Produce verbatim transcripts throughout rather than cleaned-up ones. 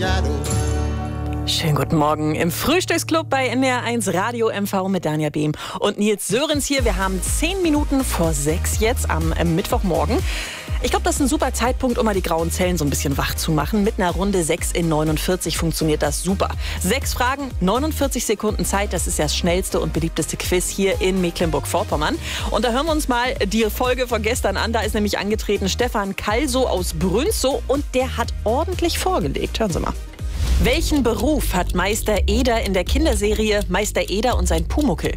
Schönen guten Morgen im Frühstücksclub bei N D R eins Radio M V mit Danja Behm und Nils Sörensen hier. Wir haben zehn Minuten vor sechs jetzt am Mittwochmorgen. Ich glaube, das ist ein super Zeitpunkt, um mal die grauen Zellen so ein bisschen wach zu machen. Mit einer Runde sechs in neunundvierzig funktioniert das super. Sechs Fragen, neunundvierzig Sekunden Zeit. Das ist ja das schnellste und beliebteste Quiz hier in Mecklenburg-Vorpommern. Und da hören wir uns mal die Folge von gestern an. Da ist nämlich angetreten Stefan Kalso aus Brünsow und der hat ordentlich vorgelegt. Hören Sie mal. Welchen Beruf hat Meister Eder in der Kinderserie Meister Eder und sein Pumuckel?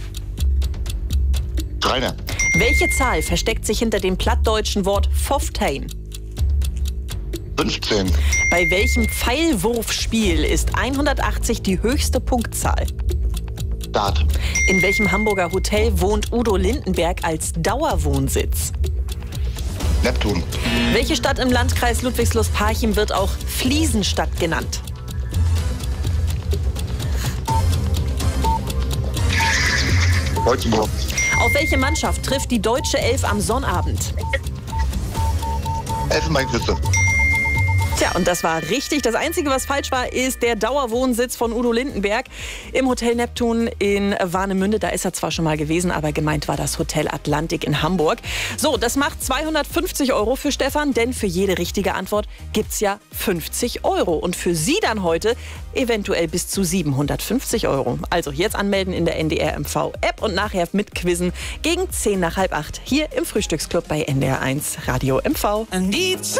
Schreiner. Welche Zahl versteckt sich hinter dem plattdeutschen Wort fünfzehn? fünfzehn. Bei welchem Pfeilwurfspiel ist hundertachtzig die höchste Punktzahl? Dart. In welchem Hamburger Hotel wohnt Udo Lindenberg als Dauerwohnsitz? Neptun. Welche Stadt im Landkreis Ludwigslust-Parchim wird auch Fliesenstadt genannt? Holzenburg. Auf welche Mannschaft trifft die deutsche Elf am Sonnabend? Elfenbeinküste. Tja, und das war richtig. Das Einzige, was falsch war, ist der Dauerwohnsitz von Udo Lindenberg im Hotel Neptun in Warnemünde. Da ist er zwar schon mal gewesen, aber gemeint war das Hotel Atlantik in Hamburg. So, das macht zweihundertfünfzig Euro für Stefan, denn für jede richtige Antwort gibt's ja fünfzig Euro. Und für Sie dann heute eventuell bis zu siebenhundertfünfzig Euro. Also jetzt anmelden in der N D R M V-App und nachher mitquizzen gegen zehn nach halb acht hier im Frühstücksclub bei N D R eins Radio M V.